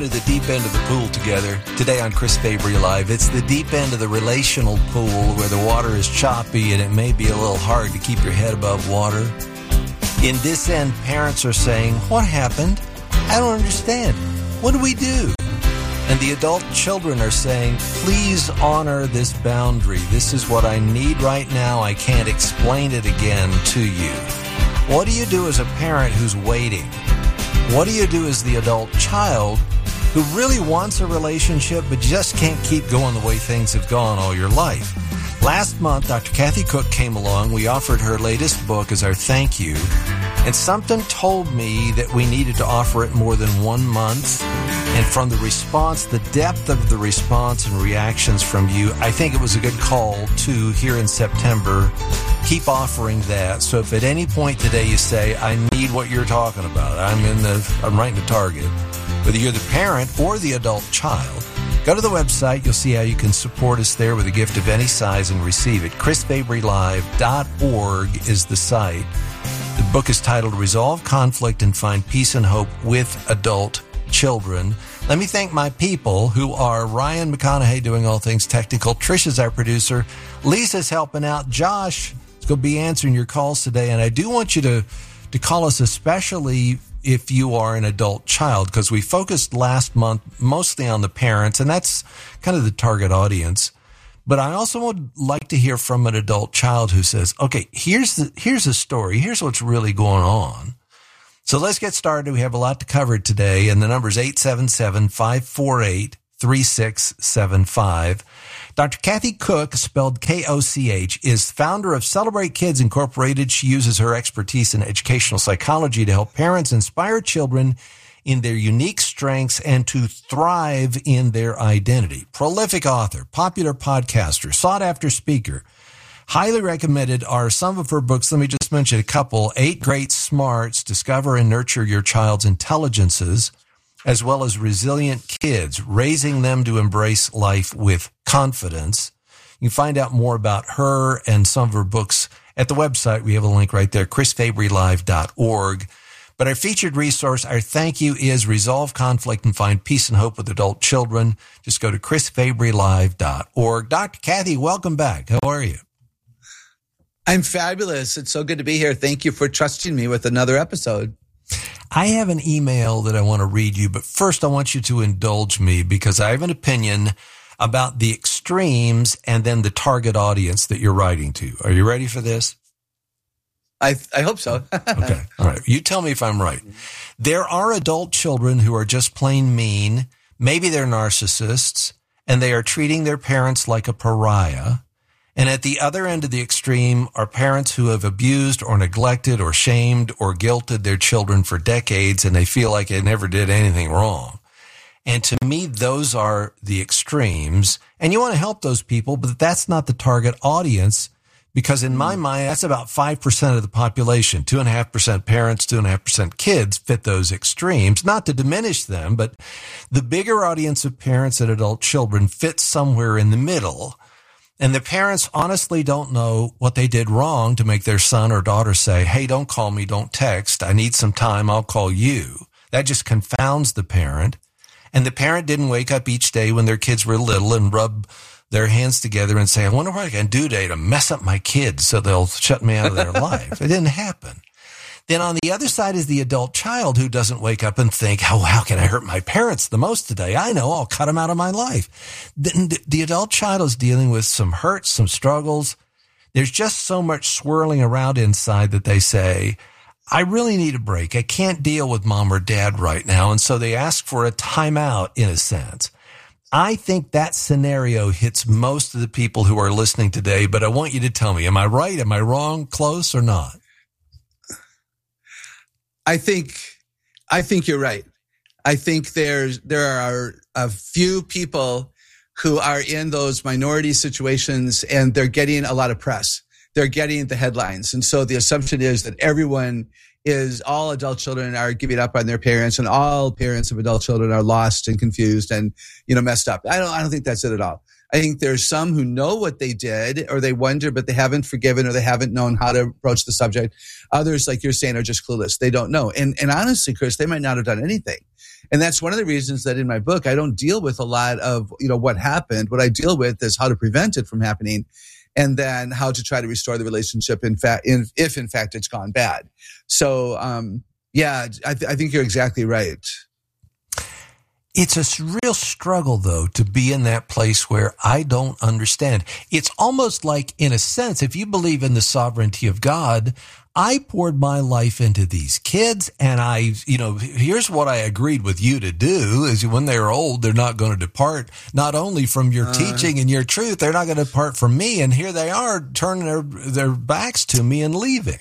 To the deep end of the pool together. Today on Chris Fabry Live, it's the deep end of the relational pool where the water is choppy and it may be a little hard to keep your head above water. In this end, parents are saying, what happened? I don't understand. What do we do? And the adult children are saying, please honor this boundary. This is what I need right now. I can't explain it again to you. What do you do as a parent who's waiting? What do you do as the adult child who really wants a relationship but just can't keep going the way things have gone all your life? Last month, Dr. Kathy Cook came along. We offered her latest book as our thank you. And something told me that we needed to offer it more than 1 month. And from the response, the depth of the response and reactions from you, I think it was a good call to, here in September, keep offering that. So if at any point today you say, I need what you're talking about, I'm right in the target, whether you're the parent or the adult child, go to the website. You'll see how you can support us there with a gift of any size and receive it. ChrisFabryLive.org is the site. The book is titled Resolve Conflict and Find Peace and Hope with Adult Children. Let me thank my people who are Ryan McConaughey doing all things technical. Trisha's our producer. Lisa's helping out. Josh is going to be answering your calls today. And I do want you to call us, especially if you are an adult child, because we focused last month mostly on the parents, and that's kind of the target audience. But I also would like to hear from an adult child who says, okay, here's the story. Here's what's really going on. So let's get started. We have a lot to cover today, and the number is 877-548-3675. Dr. Kathy Cook, spelled K-O-C-H, is founder of Celebrate Kids Incorporated. She uses her expertise in educational psychology to help parents inspire children in their unique strengths and to thrive in their identity. Prolific author, popular podcaster, sought-after speaker. Highly recommended are some of her books. Let me just mention a couple. 8 Great Smarts, Discover and Nurture Your Child's Intelligences, as well as Resilient Kids, Raising Them to Embrace Life with Confidence. You can find out more about her and some of her books at the website. We have a link right there, ChrisFabryLive.org. But our featured resource, our thank you, is Resolve Conflict and Find Peace and Hope with Adult Children. Just go to ChrisFabryLive.org. Dr. Kathy, welcome back. How are you? I'm fabulous. It's so good to be here. Thank you for trusting me with another episode. I have an email that I want to read you, but first I want you to indulge me because I have an opinion about the extremes and then the target audience that you're writing to. Are you ready for this? I hope so. Okay. All right. You tell me if I'm right. There are adult children who are just plain mean. Maybe they're narcissists and they are treating their parents like a pariah. And at the other end of the extreme are parents who have abused or neglected or shamed or guilted their children for decades, and they feel like they never did anything wrong. And to me, those are the extremes. And you want to help those people, but that's not the target audience, because in my mind, that's about 5% of the population. 2.5% parents, 2.5% kids fit those extremes. Not to diminish them, but the bigger audience of parents and adult children fits somewhere in the middle. And the parents honestly don't know what they did wrong to make their son or daughter say, hey, don't call me, don't text. I need some time. I'll call you. That just confounds the parent. And the parent didn't wake up each day when their kids were little and rub their hands together and say, I wonder what I can do today to mess up my kids so they'll shut me out of their life. It didn't happen. Then on the other side is the adult child who doesn't wake up and think, oh, how can I hurt my parents the most today? I know, I'll cut them out of my life. The adult child is dealing with some hurts, some struggles. There's just so much swirling around inside that they say, I really need a break. I can't deal with mom or dad right now. And so they ask for a timeout in a sense. I think that scenario hits most of the people who are listening today, but I want you to tell me, am I right? Am I wrong? Close or not? I think you're right. I think there are a few people who are in those minority situations and they're getting a lot of press. They're getting the headlines. And so the assumption is that all adult children are giving up on their parents and all parents of adult children are lost and confused and, messed up. I don't think that's it at all. I think there's some who know what they did or they wonder, but they haven't forgiven or they haven't known how to approach the subject. Others, like you're saying, are just clueless. They don't know. And honestly, Chris, they might not have done anything. And that's one of the reasons that in my book, I don't deal with a lot of, what happened. What I deal with is how to prevent it from happening, and then how to try to restore the relationship if in fact it's gone bad. So, I think you're exactly right. It's a real struggle, though, to be in that place where I don't understand. It's almost like, in a sense, if you believe in the sovereignty of God, I poured my life into these kids, and here's what I agreed with you to do is when they're old, they're not going to depart not only from your teaching and your truth, they're not going to depart from me. And here they are turning their backs to me and leaving.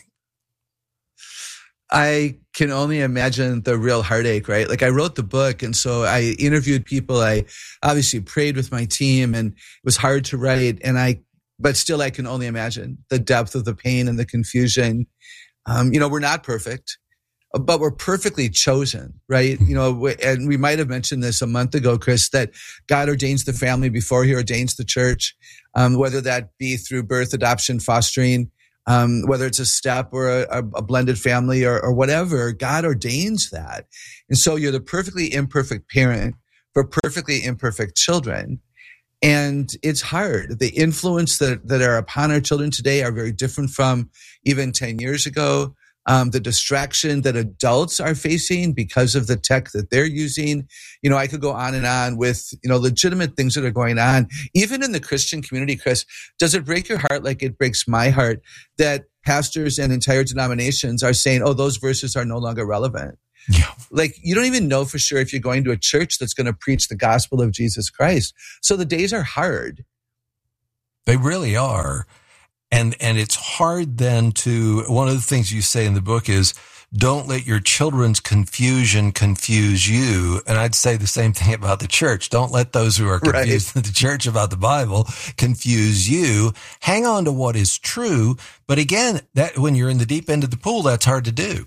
I can only imagine the real heartache, right? Like, I wrote the book, and so I interviewed people. I obviously prayed with my team, and it was hard to write. But still, I can only imagine the depth of the pain and the confusion. We're not perfect, but we're perfectly chosen, right? And we might have mentioned this a month ago, Chris, that God ordains the family before he ordains the church, whether that be through birth, adoption, fostering, whether it's a step or a blended family or whatever, God ordains that. And so you're the perfectly imperfect parent for perfectly imperfect children. And it's hard. The influence that are upon our children today are very different from even 10 years ago. The distraction that adults are facing because of the tech that they're using. I could go on and on with, legitimate things that are going on. Even in the Christian community, Chris, does it break your heart like it breaks my heart that pastors and entire denominations are saying, oh, those verses are no longer relevant? Yeah. Like, you don't even know for sure if you're going to a church that's going to preach the gospel of Jesus Christ. So the days are hard. They really are. And it's hard then one of the things you say in the book is, don't let your children's confusion confuse you. And I'd say the same thing about the church. Don't let those who are confused in the church about the Bible confuse you. Hang on to what is true. But again, that when you're in the deep end of the pool, that's hard to do.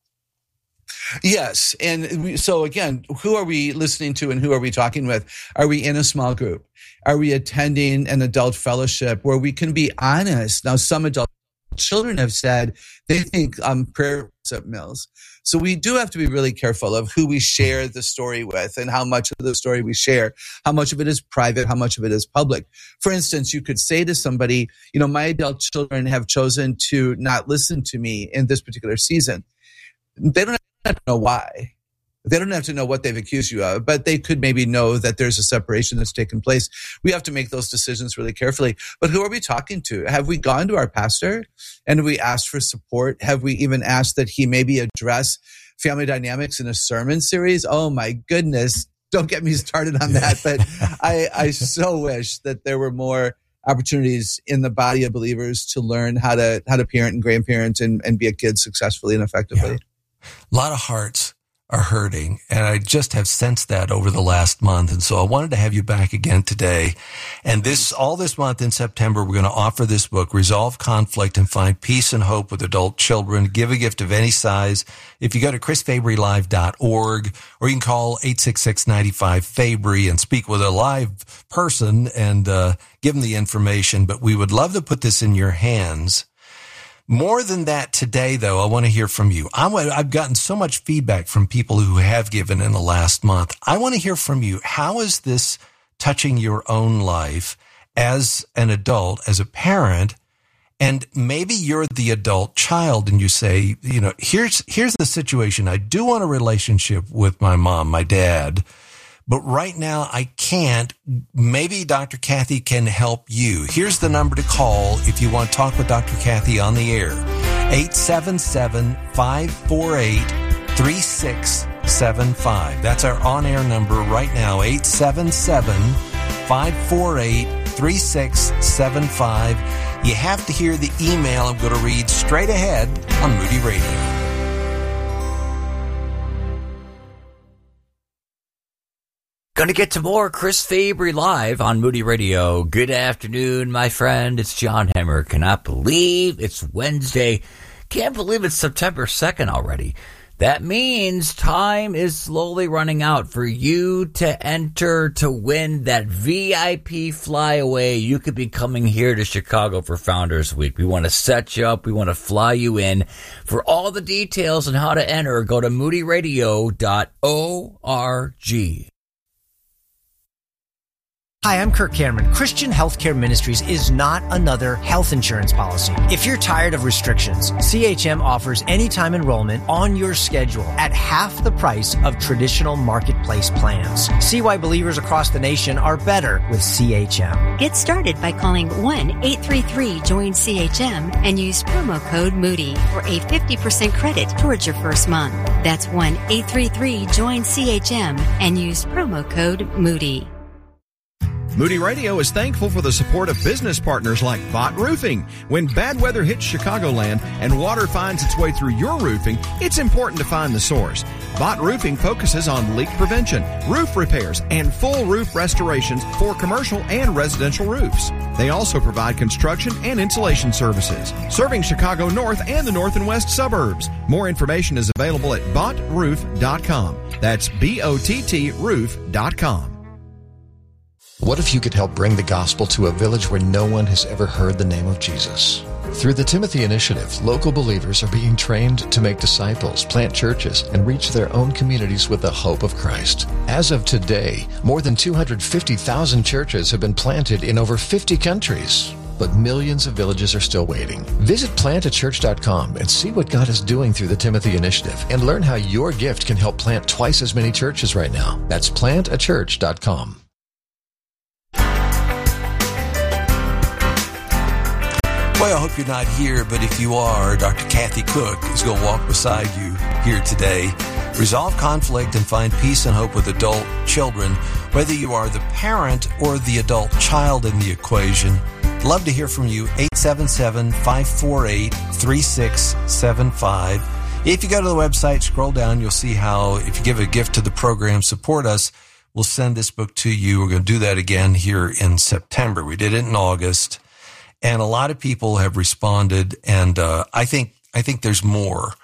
Yes. And so again, who are we listening to and who are we talking with? Are we in a small group? Are we attending an adult fellowship where we can be honest? Now, some adult children have said they think prayer at meals. So we do have to be really careful of who we share the story with and how much of the story we share, how much of it is private, how much of it is public. For instance, you could say to somebody, my adult children have chosen to not listen to me in this particular season. They don't have to know why. They don't have to know what they've accused you of, but they could maybe know that there's a separation that's taken place. We have to make those decisions really carefully. But who are we talking to? Have we gone to our pastor and we asked for support? Have we even asked that he maybe address family dynamics in a sermon series? Oh my goodness. Don't get me started on that. But I so wish that there were more opportunities in the body of believers to learn how to parent and grandparent and be a kid successfully and effectively. Yeah. A lot of hearts are hurting, and I just have sensed that over the last month. And so I wanted to have you back again today. And all this month in September, we're going to offer this book, Resolve Conflict and Find Peace and Hope with Adult Children. Give a gift of any size. If you go to chrisfabrylive.org, or you can call 866-95-FABRY and speak with a live person and give them the information. But we would love to put this in your hands. More than that today, though, I want to hear from you. I've gotten so much feedback from people who have given in the last month. I want to hear from you. How is this touching your own life as an adult, as a parent? And maybe you're the adult child and you say, here's the situation. I do want a relationship with my mom, my dad, but right now I can't. Maybe Dr. Kathy can help you. Here's the number to call if you want to talk with Dr. Kathy on the air. 877-548-3675. That's our on-air number right now, 877-548-3675. You have to hear the email I'm going to read straight ahead on Moody Radio. Going to get to more Chris Fabry Live on Moody Radio. Good afternoon, my friend. It's John Hemmer. Cannot believe it's Wednesday. Can't believe it's September 2nd already. That means time is slowly running out for you to enter to win that VIP flyaway. You could be coming here to Chicago for Founders Week. We want to set you up. We want to fly you in. For all the details on how to enter, go to moodyradio.org. Hi, I'm Kirk Cameron. Christian Healthcare Ministries is not another health insurance policy. If you're tired of restrictions, CHM offers anytime enrollment on your schedule at half the price of traditional marketplace plans. See why believers across the nation are better with CHM. Get started by calling 1-833-JOIN-CHM and use promo code Moody for a 50% credit towards your first month. That's 1-833-JOIN-CHM and use promo code Moody. Moody Radio is thankful for the support of business partners like Bott Roofing. When bad weather hits Chicagoland and water finds its way through your roofing, it's important to find the source. Bott Roofing focuses on leak prevention, roof repairs, and full roof restorations for commercial and residential roofs. They also provide construction and insulation services, serving Chicago North and the North and West suburbs. More information is available at bottroof.com. That's BOTT roof.com. What if you could help bring the gospel to a village where no one has ever heard the name of Jesus? Through the Timothy Initiative, local believers are being trained to make disciples, plant churches, and reach their own communities with the hope of Christ. As of today, more than 250,000 churches have been planted in over 50 countries. But millions of villages are still waiting. Visit plantachurch.com and see what God is doing through the Timothy Initiative and learn how your gift can help plant twice as many churches right now. That's plantachurch.com. Boy, I hope you're not here, but if you are, Dr. Kathy Cook is going to walk beside you here today. Resolve conflict and find peace and hope with adult children, whether you are the parent or the adult child in the equation. Love to hear from you, 877-548-3675. If you go to the website, scroll down, you'll see how if you give a gift to the program, support us, we'll send this book to you. We're going to do that again here in September. We did it in August. And a lot of people have responded, and I think there's more.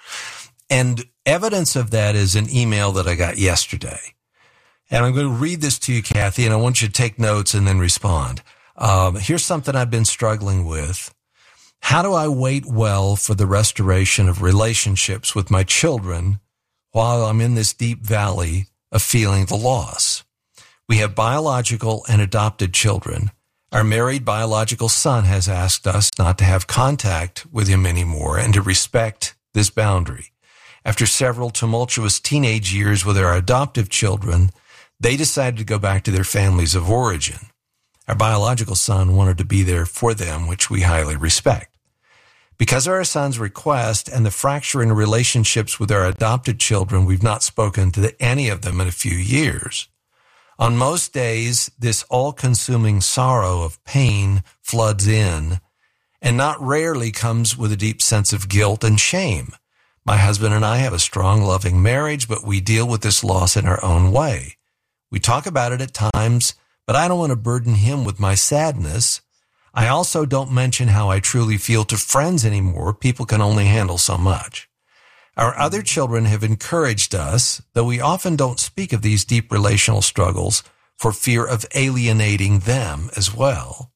And evidence of that is an email that I got yesterday. And I'm going to read this to you, Kathy, and I want you to take notes and then respond. Here's something I've been struggling with. How do I wait well for the restoration of relationships with my children while I'm in this deep valley of feeling the loss? We have biological and adopted children. Our married biological son has asked us not to have contact with him anymore and to respect this boundary. After several tumultuous teenage years with our adoptive children, they decided to go back to their families of origin. Our biological son wanted to be there for them, which we highly respect. Because of our son's request and the fracture in relationships with our adopted children, we've not spoken to any of them in a few years. On most days, this all-consuming sorrow of pain floods in, and not rarely comes with a deep sense of guilt and shame. My husband and I have a strong, loving marriage, but we deal with this loss in our own way. We talk about it at times, but I don't want to burden him with my sadness. I also don't mention how I truly feel to friends anymore. People can only handle so much. Our other children have encouraged us, though we often don't speak of these deep relational struggles for fear of alienating them as well.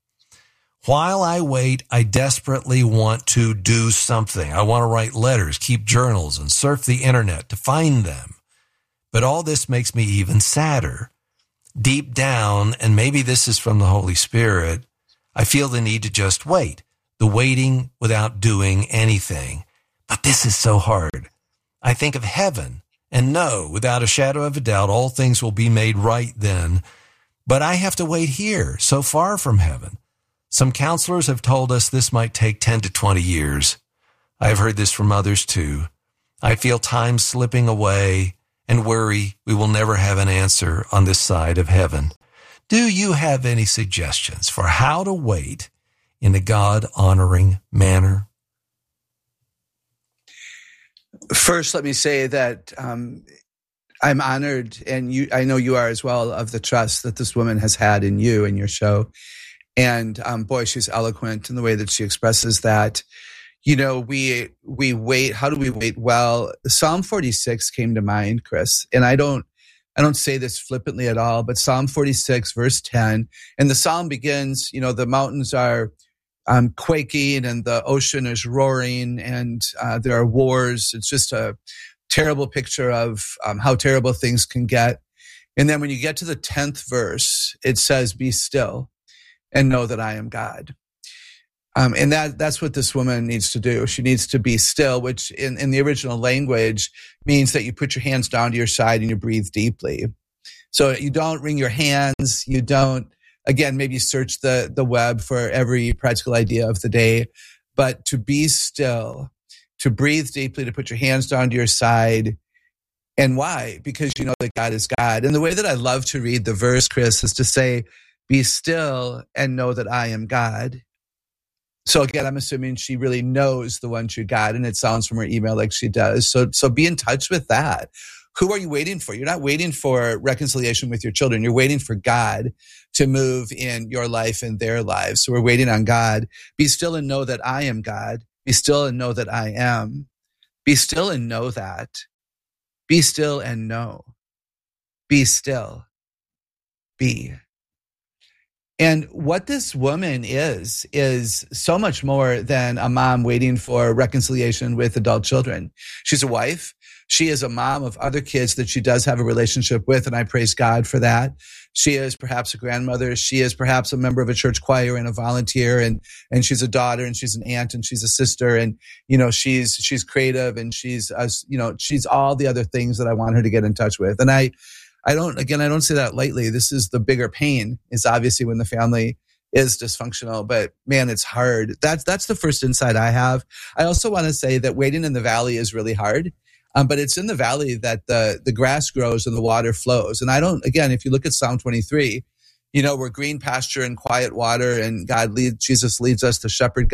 While I wait, I desperately want to do something. I want to write letters, keep journals, and surf the internet to find them. But all this makes me even sadder. Deep down, and maybe this is from the Holy Spirit, I feel the need to just wait, the waiting without doing anything. But this is so hard. I think of heaven and know without a shadow of a doubt all things will be made right then. But I have to wait here, so far from heaven. Some counselors have told us this might take 10 to 20 years. I have heard this from others too. I feel time slipping away and worry we will never have an answer on this side of heaven. Do you have any suggestions for how to wait in a God-honoring manner? First, let me say that I'm honored, and I know you are as well, of the trust that this woman has had in you and your show. And boy, she's eloquent in the way that she expresses that. we wait. How do we wait? Well, Psalm 46 came to mind, Chris, and I don't say this flippantly at all, but Psalm 46 verse 10, and the Psalm begins, the mountains are quaking and the ocean is roaring and there are wars. It's just a terrible picture of how terrible things can get. And then when you get to the 10th verse, it says, "Be still and know that I am God." And that's what this woman needs to do. She needs to be still, which in the original language means that you put your hands down to your side and you breathe deeply. So you don't wring your hands. You don't, again, maybe search the web for every practical idea of the day, but to be still, to breathe deeply, to put your hands down to your side. And why? Because you know that God is God. And the way that I love to read the verse, Chris, is to say, "Be still and know that I am God." So again, I'm assuming she really knows the one true God, and it sounds from her email like she does. So be in touch with that. Who are you waiting for? You're not waiting for reconciliation with your children. You're waiting for God to move in your life and their lives. So we're waiting on God. Be still and know that I am God. Be still and know that I am. Be still and know that. Be still and know. Be still. Be. And what this woman is so much more than a mom waiting for reconciliation with adult children. She's a wife. She is a mom of other kids that she does have a relationship with, and I praise God for that. She is perhaps a grandmother. She is perhaps a member of a church choir and a volunteer, and she's a daughter, and she's an aunt, and she's a sister, and she's creative, and she's all the other things that I want her to get in touch with. And I don't say that lightly. This is the bigger pain, is obviously when the family is dysfunctional, but man, it's hard. That's the first insight I have. I also want to say that waiting in the valley is really hard. But it's in the valley that the grass grows and the water flows. And if you look at Psalm 23, we're green pasture and quiet water, and Jesus leads us to shepherd